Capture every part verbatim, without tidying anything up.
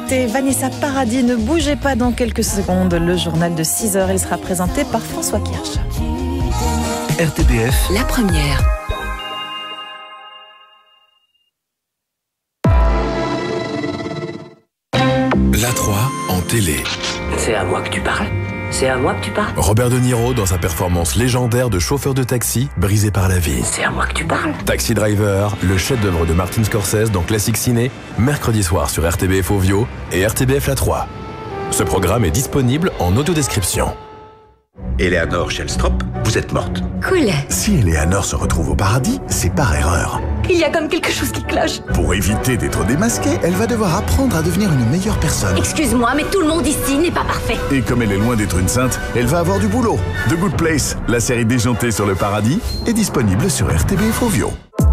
C'était Vanessa Paradis. Ne bougez pas dans quelques secondes. Le journal de six heures, il sera présenté par François Kirsch. R T B F, la première. La trois en télé. C'est à moi que tu parles. C'est à moi que tu parles. Robert De Niro dans sa performance légendaire de chauffeur de taxi brisé par la vie. C'est à moi que tu parles. Taxi Driver, le chef-d'œuvre de Martin Scorsese dans Classic Ciné, mercredi soir sur R T B F Ovio et R T B F La trois. Ce programme est disponible en audiodescription. Eleanor Shellstrop, vous êtes morte. Cool. Si Eleanor se retrouve au paradis, c'est par erreur. Il y a comme quelque chose qui cloche. Pour éviter d'être démasquée, elle va devoir apprendre à devenir une meilleure personne. Excuse-moi, mais tout le monde ici n'est pas parfait. Et comme elle est loin d'être une sainte, elle va avoir du boulot. The Good Place, la série déjantée sur le paradis, est disponible sur R T B F Ovio.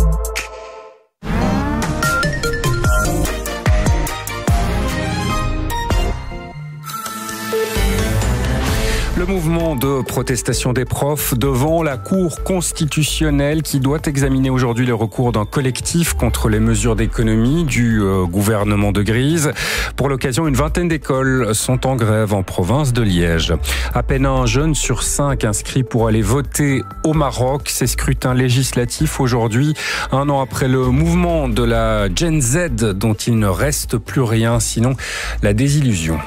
Le mouvement de protestation des profs devant la Cour constitutionnelle qui doit examiner aujourd'hui le recours d'un collectif contre les mesures d'économie du euh, gouvernement de Grise. Pour l'occasion, une vingtaine d'écoles sont en grève en province de Liège. À peine un jeune sur cinq inscrit pour aller voter au Maroc. Ces scrutins législatifs aujourd'hui, un an après le mouvement de la Gen Z dont il ne reste plus rien, sinon la désillusion.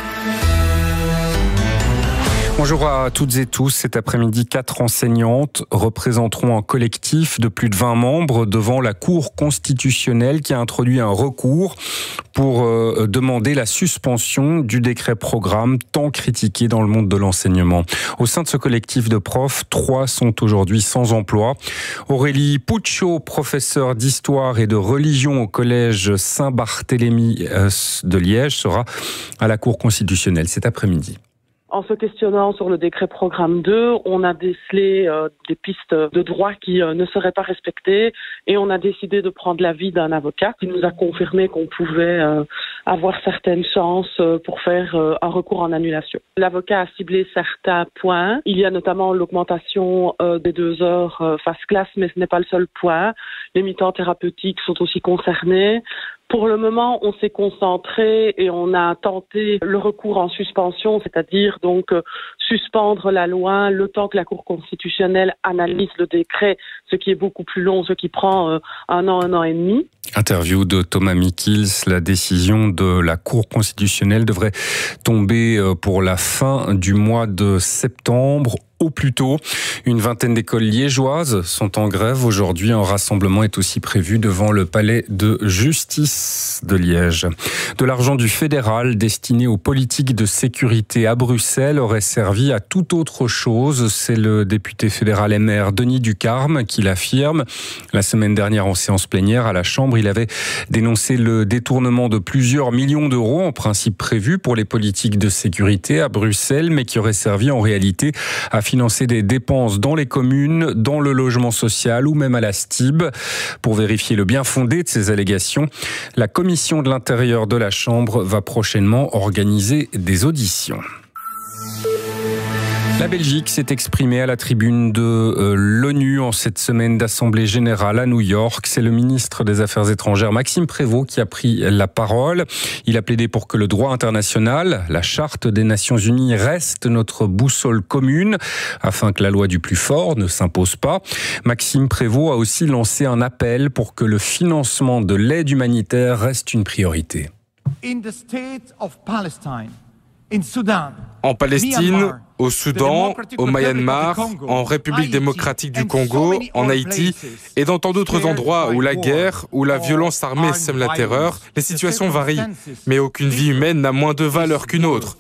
Bonjour à toutes et tous. Cet après-midi, quatre enseignantes représenteront un collectif de plus de vingt membres devant la Cour constitutionnelle qui a introduit un recours pour euh, demander la suspension du décret programme tant critiqué dans le monde de l'enseignement. Au sein de ce collectif de profs, trois sont aujourd'hui sans emploi. Aurélie Puccio, professeure d'histoire et de religion au collège Saint-Barthélemy de Liège, sera à la Cour constitutionnelle cet après-midi. En se questionnant sur le décret programme deux, on a décelé euh, des pistes de droit qui euh, ne seraient pas respectées et on a décidé de prendre l'avis d'un avocat qui nous a confirmé qu'on pouvait euh, avoir certaines chances euh, pour faire euh, un recours en annulation. L'avocat a ciblé certains points. Il y a notamment l'augmentation euh, des deux heures euh, face classe, mais ce n'est pas le seul point. Les mi-temps thérapeutiques sont aussi concernés. Pour le moment, on s'est concentré et on a tenté le recours en suspension, c'est-à-dire donc euh, suspendre la loi le temps que la Cour constitutionnelle analyse le décret, ce qui est beaucoup plus long, ce qui prend euh, un an, un an et demi. Interview de Thomas Mikils. La décision de la Cour constitutionnelle devrait tomber pour la fin du mois de septembre. Au plus tôt, une vingtaine d'écoles liégeoises sont en grève. Aujourd'hui, un rassemblement est aussi prévu devant le palais de justice de Liège. De l'argent du fédéral destiné aux politiques de sécurité à Bruxelles aurait servi à toute autre chose. C'est le député fédéral M R Denis Ducarme qui l'affirme. La semaine dernière, en séance plénière à la Chambre, il avait dénoncé le détournement de plusieurs millions d'euros, en principe prévus pour les politiques de sécurité à Bruxelles, mais qui aurait servi en réalité à financer des dépenses dans les communes, dans le logement social ou même à la S T I B. Pour vérifier le bien fondé de ces allégations, la commission de l'intérieur de la Chambre va prochainement organiser des auditions. La Belgique s'est exprimée à la tribune de euh, l'ONU en cette semaine d'Assemblée générale à New York. C'est le ministre des Affaires étrangères Maxime Prévost qui a pris la parole. Il a plaidé pour que le droit international, la Charte des Nations Unies, reste notre boussole commune afin que la loi du plus fort ne s'impose pas. Maxime Prévost a aussi lancé un appel pour que le financement de l'aide humanitaire reste une priorité. In the state of Palestine, in Sudan, en Palestine, au Soudan, au Myanmar, en République démocratique du Congo, en Haïti et dans tant d'autres endroits où la guerre, où la violence armée sème la terreur, les situations varient, mais aucune vie humaine n'a moins de valeur qu'une autre.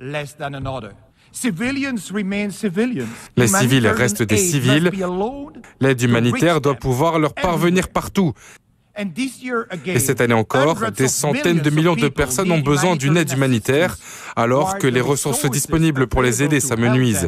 Les civils restent des civils. L'aide humanitaire doit pouvoir leur parvenir partout. Et cette année encore, des centaines de millions de personnes ont besoin d'une aide humanitaire, alors que les ressources disponibles pour les aider s'amenuisent.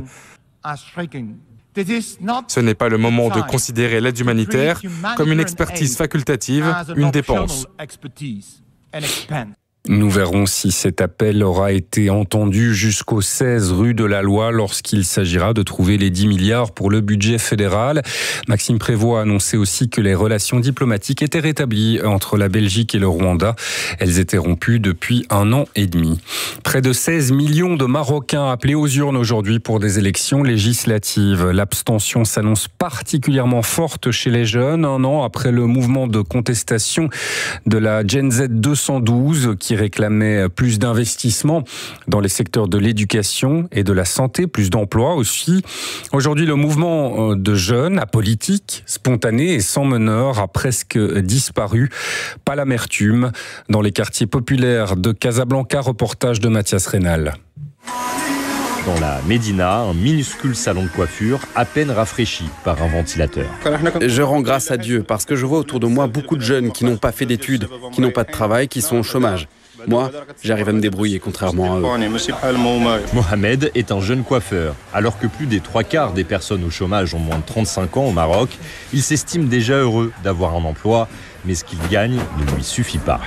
Ce n'est pas le moment de considérer l'aide humanitaire comme une expertise facultative, une dépense. Nous verrons si cet appel aura été entendu jusqu'au seize rue de la Loi lorsqu'il s'agira de trouver les dix milliards pour le budget fédéral. Maxime Prévost a annoncé aussi que les relations diplomatiques étaient rétablies entre la Belgique et le Rwanda. Elles étaient rompues depuis un an et demi. Près de seize millions de Marocains appelés aux urnes aujourd'hui pour des élections législatives. L'abstention s'annonce particulièrement forte chez les jeunes, un an après le mouvement de contestation de la Gen Z deux cent douze qui réclamait plus d'investissements dans les secteurs de l'éducation et de la santé, plus d'emplois aussi. Aujourd'hui, le mouvement de jeunes apolitiques, spontané et sans meneur a presque disparu. Pas l'amertume dans les quartiers populaires de Casablanca, reportage de Mathias Rénal. Dans la Médina, un minuscule salon de coiffure à peine rafraîchi par un ventilateur. Je rends grâce à Dieu parce que je vois autour de moi beaucoup de jeunes qui n'ont pas fait d'études, qui n'ont pas de travail, qui sont au chômage. Moi, j'arrive à me débrouiller contrairement à eux. Mohamed est un jeune coiffeur. Alors que plus des trois quarts des personnes au chômage ont moins de trente-cinq ans au Maroc, il s'estime déjà heureux d'avoir un emploi. Mais ce qu'il gagne ne lui suffit pas.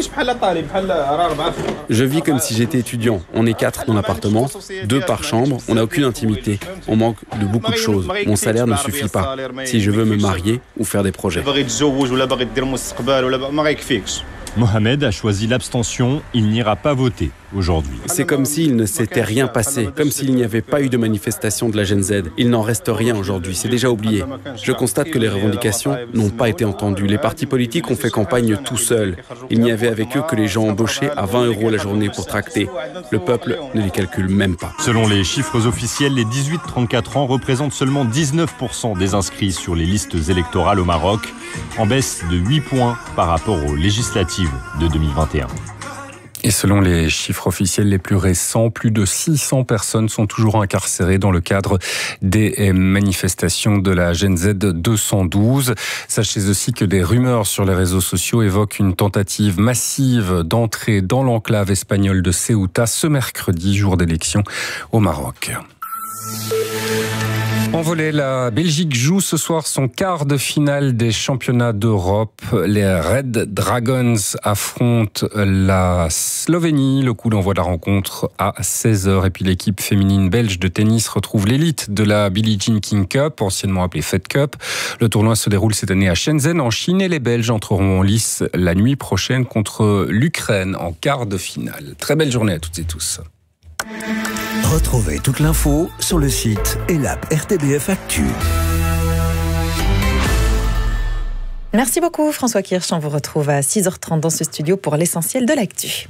Je vis comme si j'étais étudiant. On est quatre dans l'appartement, deux par chambre, on n'a aucune intimité. On manque de beaucoup de choses. Mon salaire ne suffit pas si je veux me marier ou faire des projets. Mohamed a choisi l'abstention, il n'ira pas voter aujourd'hui. C'est comme s'il ne s'était rien passé, comme s'il n'y avait pas eu de manifestation de la Gen Z. Il n'en reste rien aujourd'hui, c'est déjà oublié. Je constate que les revendications n'ont pas été entendues. Les partis politiques ont fait campagne tout seuls. Il n'y avait avec eux que les gens embauchés à vingt euros la journée pour tracter. Le peuple ne les calcule même pas. Selon les chiffres officiels, les dix-huit à trente-quatre ans représentent seulement dix-neuf pour cent des inscrits sur les listes électorales au Maroc, en baisse de huit points par rapport aux législatives de deux mille vingt et un. Et selon les chiffres officiels les plus récents, plus de six cents personnes sont toujours incarcérées dans le cadre des manifestations de la Gen Z deux cent douze. Sachez aussi que des rumeurs sur les réseaux sociaux évoquent une tentative massive d'entrée dans l'enclave espagnole de Ceuta ce mercredi, jour d'élection au Maroc. En volley, la Belgique joue ce soir son quart de finale des championnats d'Europe. Les Red Dragons affrontent la Slovénie. Le coup d'envoi de la rencontre à seize heures. Et puis l'équipe féminine belge de tennis retrouve l'élite de la Billie Jean King Cup, anciennement appelée Fed Cup. Le tournoi se déroule cette année à Shenzhen, en Chine, et les Belges entreront en lice la nuit prochaine contre l'Ukraine en quart de finale. Très belle journée à toutes et tous. Retrouvez toute l'info sur le site et l'app R T B F Actu. Merci beaucoup François Kirsch. On vous retrouve à six heures trente dans ce studio pour l'essentiel de l'actu.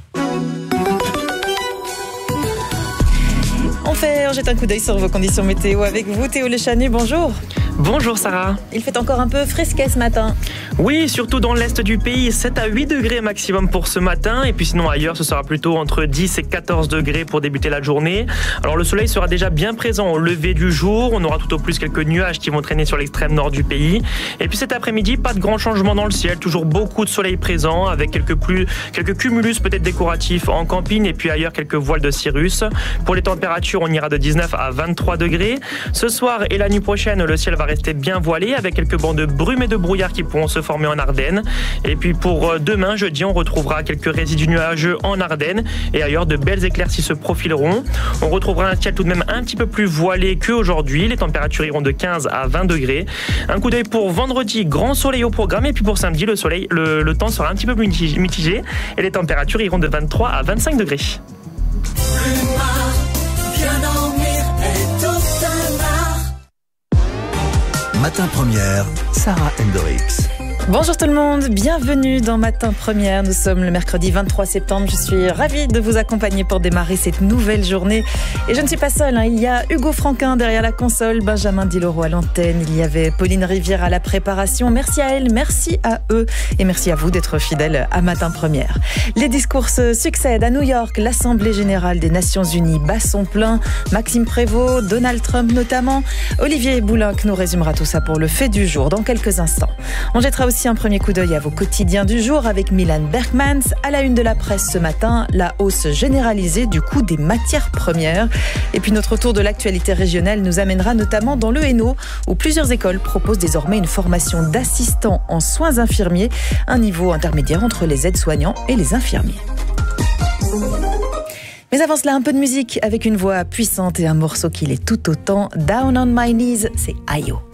On fait, on jette un coup d'œil sur vos conditions météo avec vous, Théo Le Chanu, bonjour. Bonjour Sarah. Il fait encore un peu frisquet ce matin. Oui, surtout dans l'est du pays, sept à huit degrés maximum pour ce matin. Et puis sinon ailleurs, ce sera plutôt entre dix et quatorze degrés pour débuter la journée. Alors le soleil sera déjà bien présent au lever du jour. On aura tout au plus quelques nuages qui vont traîner sur l'extrême nord du pays. Et puis cet après-midi, pas de grand changement dans le ciel. Toujours beaucoup de soleil présent avec quelques, plus, quelques cumulus peut-être décoratifs en camping et puis ailleurs quelques voiles de cirrus. Pour les températures, on ira de dix-neuf à vingt-trois degrés. Ce soir et la nuit prochaine, le ciel va rester bien voilé avec quelques bancs de brume et de brouillard qui pourront se former en Ardennes. Et puis pour demain, jeudi, on retrouvera quelques résidus nuageux en Ardennes et ailleurs de belles éclaircies se profileront. On retrouvera un ciel tout de même un petit peu plus voilé qu'aujourd'hui. Les températures iront de quinze à vingt degrés. Un coup d'œil pour vendredi, grand soleil au programme. Et puis pour samedi, le soleil, le, le temps sera un petit peu plus mitigé et les températures iront de vingt-trois à vingt-cinq degrés. Matin Première, Sarah Hendricks. Bonjour tout le monde, bienvenue dans Matin Première. Nous sommes le mercredi vingt-trois septembre. Je suis ravie de vous accompagner pour démarrer cette nouvelle journée. Et je ne suis pas seule, hein. Il y a Hugo Franquin derrière la console, Benjamin Dilereau à l'antenne. Il y avait Pauline Rivière à la préparation. Merci à elle, merci à eux. Et merci à vous d'être fidèles à Matin Première. Les discours se succèdent à New York. L'Assemblée Générale des Nations Unies bat son plein. Maxime Prévost, Donald Trump notamment. Olivier Boulinck nous résumera tout ça pour le fait du jour dans quelques instants. On jettera aussi un premier coup d'œil à vos quotidiens du jour avec Milan Berkmans. À la une de la presse ce matin, la hausse généralisée du coût des matières premières. Et puis notre tour de l'actualité régionale nous amènera notamment dans le Hainaut où plusieurs écoles proposent désormais une formation d'assistants en soins infirmiers, un niveau intermédiaire entre les aides-soignants et les infirmiers. Mais avant cela, un peu de musique avec une voix puissante et un morceau qui l'est tout autant. Down on my knees, c'est Ayo.